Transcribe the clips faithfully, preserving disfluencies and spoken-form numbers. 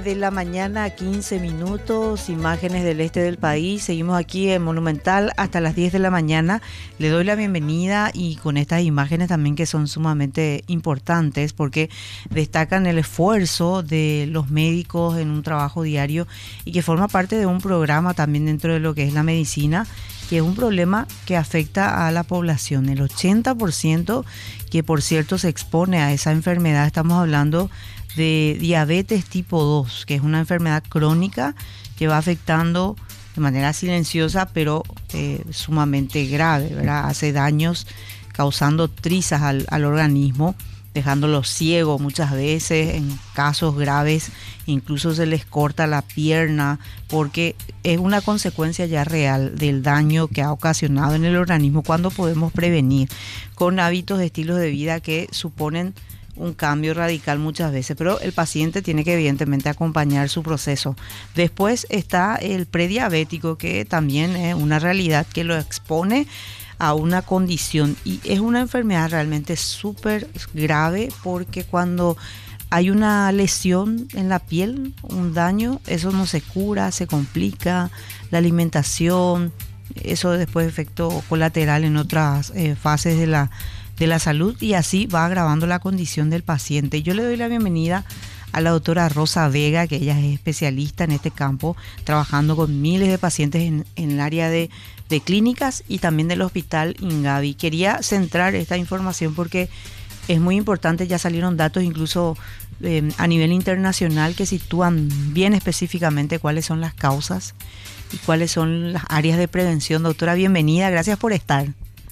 nueve de la mañana, quince minutos, imágenes del este del país. Seguimos aquí en Monumental hasta las diez de la mañana. Le doy la bienvenida y con estas imágenes también que son sumamente importantes porque destacan el esfuerzo de los médicos en un trabajo diario y que forma parte de un programa también dentro de lo que es la medicina, que es un problema que afecta a la población. El ochenta por ciento que por cierto se expone a esa enfermedad, estamos hablando de diabetes tipo dos, que es una enfermedad crónica que va afectando de manera silenciosa pero eh, sumamente grave, ¿verdad? Hace daños causando trizas al, al organismo, dejándolo ciego muchas veces, en casos graves incluso se les corta la pierna porque es una consecuencia ya real del daño que ha ocasionado en el organismo cuando podemos prevenir con hábitos, estilos de vida que suponen un cambio radical muchas veces, pero el paciente tiene que evidentemente acompañar su proceso. Después está el prediabético, que también es una realidad que lo expone a una condición y es una enfermedad realmente súper grave porque cuando hay una lesión en la piel, un daño, eso no se cura, se complica, la alimentación, eso después efecto colateral en otras eh, fases de la de la salud y así va agravando la condición del paciente. Yo le doy la bienvenida a la doctora Rosa Vega, que ella es especialista en este campo, trabajando con miles de pacientes en, en el área de, de clínicas y también del Hospital Ingavi. Quería centrar esta información porque es muy importante, ya salieron datos incluso eh, a nivel internacional que sitúan bien específicamente cuáles son las causas y cuáles son las áreas de prevención. Doctora, bienvenida, gracias por estar.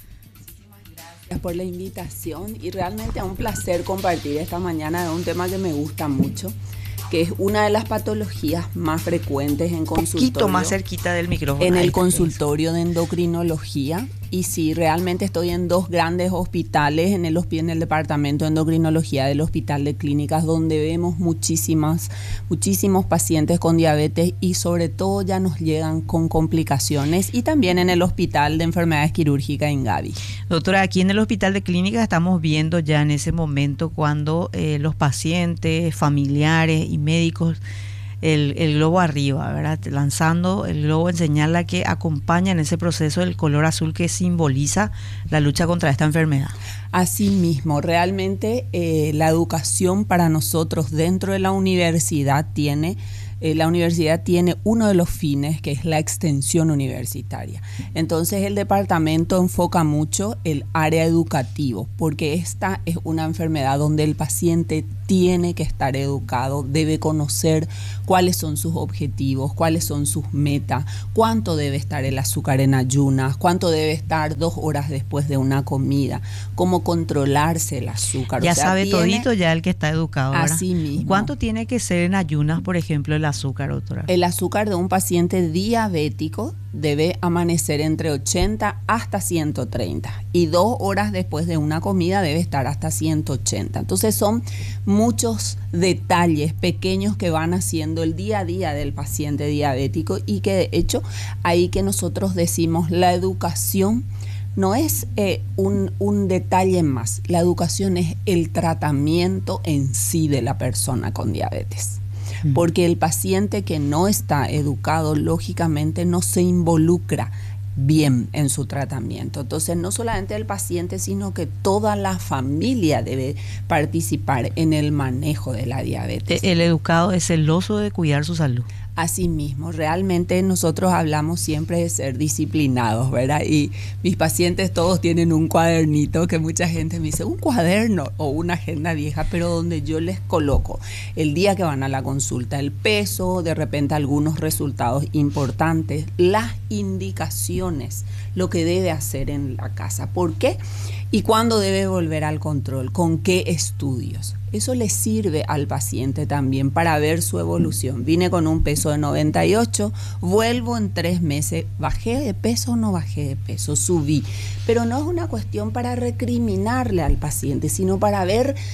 Por la invitación y realmente es un placer compartir esta mañana de un tema que me gusta mucho, que es una de las patologías más frecuentes en consultorio. Un poquito más cerquita del micrófono. En el consultorio de endocrinología. Y sí, realmente estoy en dos grandes hospitales, en el, en el departamento de endocrinología del Hospital de Clínicas, donde vemos muchísimas, muchísimos pacientes con diabetes y sobre todo ya nos llegan con complicaciones, y también en el Hospital de Enfermedades Quirúrgicas Ingavi. Doctora, aquí en el Hospital de Clínicas estamos viendo ya en ese momento cuando eh, los pacientes, familiares y médicos El, el globo arriba, ¿verdad? Lanzando el globo en señal a que acompaña en ese proceso el color azul que simboliza la lucha contra esta enfermedad. Así mismo, realmente eh, la educación para nosotros dentro de la universidad tiene Eh, la universidad tiene uno de los fines, que es la extensión universitaria. Entonces el departamento enfoca mucho el área educativo, porque esta es una enfermedad donde el paciente tiene que estar educado, debe conocer cuáles son sus objetivos, cuáles son sus metas, cuánto debe estar el azúcar en ayunas, cuánto debe estar dos horas después de una comida, cómo controlarse el azúcar. Ya o sea, sabe tiene, todito ya el que está educado, ¿verdad? Así mismo. ¿Cuánto tiene que ser en ayunas, por ejemplo, el azúcar, doctora? El azúcar de un paciente diabético debe amanecer entre ochenta hasta ciento treinta y dos horas después de una comida debe estar hasta ciento ochenta. Entonces son muchos detalles pequeños que van haciendo el día a día del paciente diabético y que de hecho ahí que nosotros decimos la educación no es eh, un, un detalle más, la educación es el tratamiento en sí de la persona con diabetes. Porque el paciente que no está educado, lógicamente no se involucra bien en su tratamiento. Entonces, no solamente el paciente, sino que toda la familia debe participar en el manejo de la diabetes. El educado es celoso de cuidar su salud. Asimismo, realmente nosotros hablamos siempre de ser disciplinados, ¿verdad? Y mis pacientes todos tienen un cuadernito que mucha gente me dice, un cuaderno o una agenda vieja, pero donde yo les coloco el día que van a la consulta, el peso, de repente algunos resultados importantes, las indicaciones, lo que debe hacer en la casa, ¿por qué? Y cuándo debe volver al control, con qué estudios. Eso le sirve al paciente también para ver su evolución. Vine con un peso de noventa y ocho, vuelvo en tres meses, ¿bajé de peso o no bajé de peso? Subí. Pero no es una cuestión para recriminarle al paciente, sino para ver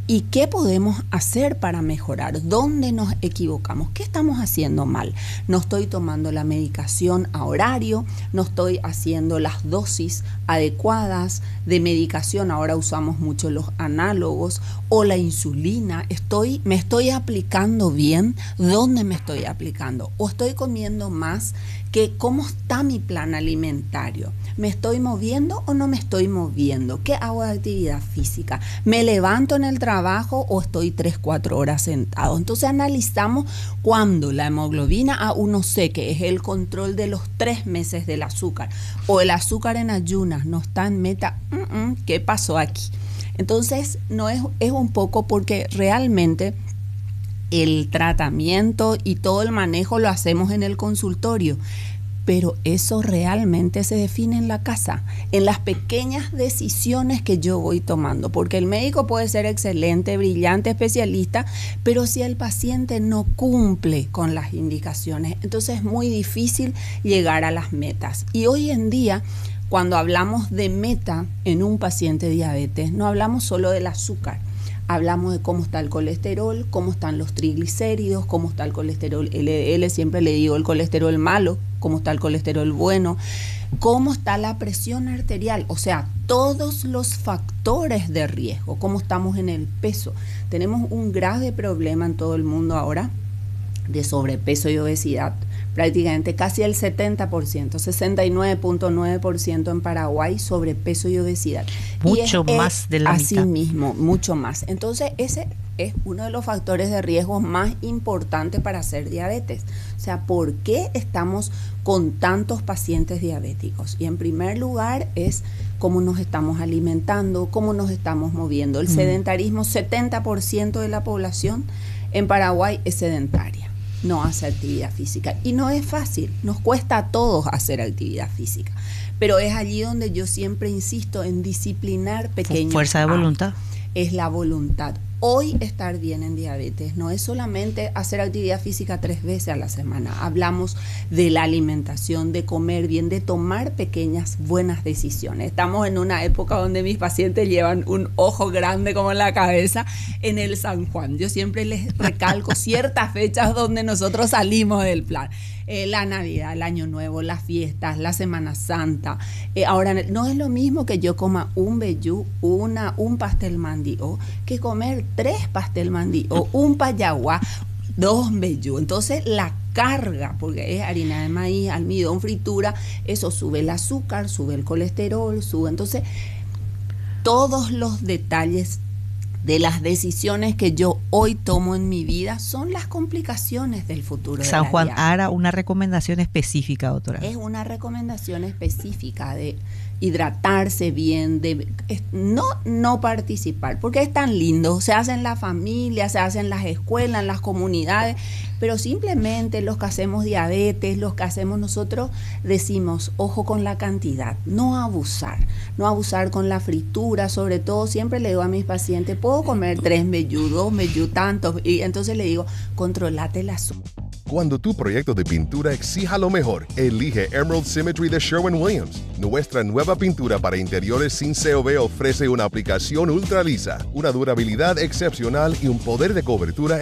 ¿Y qué podemos hacer para mejorar? ¿Dónde nos equivocamos? ¿Qué estamos haciendo mal? No estoy tomando la medicación a horario, no estoy haciendo las dosis adecuadas de medicación, ahora usamos mucho los análogos o la insulina, estoy, me estoy aplicando bien, ¿dónde me estoy aplicando? O estoy comiendo más, que cómo está mi plan alimentario, ¿me estoy moviendo o no me estoy moviendo? ¿Qué hago de actividad física? ¿Me levanto en el trabajo o estoy tres, cuatro horas sentado? Entonces analizamos cuando la hemoglobina A uno C, que es el control de los tres meses del azúcar, o el azúcar en ayunas no está en meta, uh-uh, ¿qué pasó aquí? Entonces no es, es un poco porque realmente el tratamiento y todo el manejo lo hacemos en el consultorio, pero eso realmente se define en la casa, en las pequeñas decisiones que yo voy tomando, porque el médico puede ser excelente, brillante, especialista, pero si el paciente no cumple con las indicaciones, entonces es muy difícil llegar a las metas. Y hoy en día, cuando hablamos de meta en un paciente de diabetes, no hablamos solo del azúcar. Hablamos de cómo está el colesterol, cómo están los triglicéridos, cómo está el colesterol L D L, siempre le digo el colesterol malo, cómo está el colesterol bueno, cómo está la presión arterial, o sea, todos los factores de riesgo, cómo estamos en el peso. Tenemos un grave problema en todo el mundo ahora de sobrepeso y obesidad. Prácticamente casi el setenta por ciento, sesenta y nueve punto nueve por ciento en Paraguay, sobrepeso y obesidad. Mucho y es, más es de la así mitad. mismo, mucho más. Entonces ese es uno de los factores de riesgo más importantes para hacer diabetes. O sea, ¿por qué estamos con tantos pacientes diabéticos? Y en primer lugar es cómo nos estamos alimentando, cómo nos estamos moviendo. El mm. sedentarismo, setenta por ciento de la población en Paraguay es sedentaria. No hace actividad física y no es fácil, nos cuesta a todos hacer actividad física, pero es allí donde yo siempre insisto en disciplinar pequeños. Fuerza de voluntad. Es la voluntad. Hoy estar bien en diabetes no es solamente hacer actividad física tres veces a la semana. Hablamos de la alimentación, de comer bien, de tomar pequeñas buenas decisiones. Estamos en una época donde mis pacientes llevan un ojo grande como en la cabeza en el San Juan. Yo siempre les recalco ciertas fechas donde nosotros salimos del plan. Eh, la Navidad, el Año Nuevo, las fiestas, la Semana Santa. Eh, ahora, no es lo mismo que yo coma un vellú, una, un pastel mandí, que comer tres pastel mandí o un payaguá, dos vellú. Entonces la carga, porque es harina de maíz, almidón, fritura, eso sube el azúcar, sube el colesterol, sube. Entonces todos los detalles de las decisiones que yo hoy tomo en mi vida son las complicaciones del futuro. San de Juan diabetes. Ara, una recomendación específica, doctora. Es una recomendación específica de hidratarse bien, de no, no participar, porque es tan lindo, se hace en la familia, se hace en las escuelas, en las comunidades, pero simplemente los que hacemos diabetes, los que hacemos nosotros, decimos, ojo con la cantidad, no abusar, no abusar con la fritura, sobre todo, siempre le digo a mis pacientes, puedo comer tres meyú, dos meyú, tantos, y entonces le digo, controlate el azúcar. Cuando tu proyecto de pintura exija lo mejor, elige Emerald Symmetry de Sherwin-Williams. Nuestra nueva pintura para interiores sin C O V ofrece una aplicación ultra lisa, una durabilidad excepcional y un poder de cobertura